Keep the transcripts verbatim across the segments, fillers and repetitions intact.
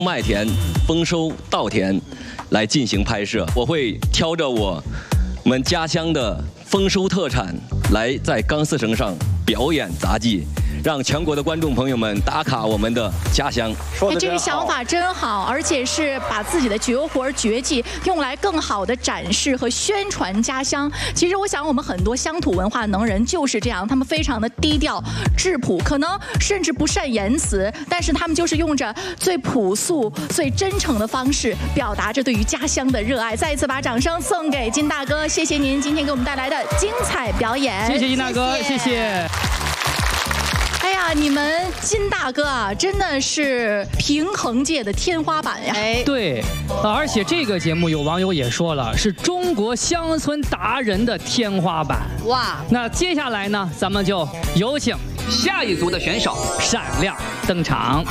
麦田丰收稻田来进行拍摄，我会挑着我们家乡的丰收特产来在钢丝绳上表演杂技，让全国的观众朋友们打卡我们的家乡。 哎，这个想法真好，而且是把自己的绝活绝技用来更好的展示和宣传家乡。其实我想，我们很多乡土文化能人就是这样，他们非常的低调质朴，可能甚至不善言辞，但是他们就是用着最朴素、最真诚的方式，表达着对于家乡的热爱。再一次把掌声送给金大哥，谢谢您今天给我们带来的精彩表演。 谢谢金大哥，谢谢。 哎呀，你们金大哥啊，真的是平衡界的天花板呀！ 哎，对，而且这个节目有网友也说了，是中国乡村达人的天花板。哇！那接下来呢，咱们就有请下一组的选手闪亮登场。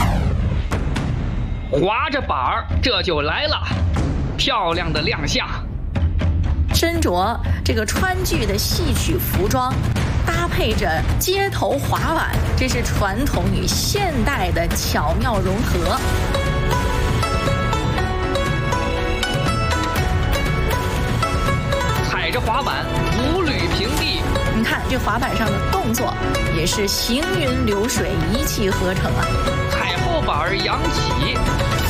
划着板儿，这就来了，漂亮的亮相。 身着这个川剧的戏曲服装，搭配着街头滑板，这是传统与现代的巧妙融合。 踩着滑板，步履平地。 你看这滑板上的动作也是行云流水，一气呵成啊！ 踩后板扬起。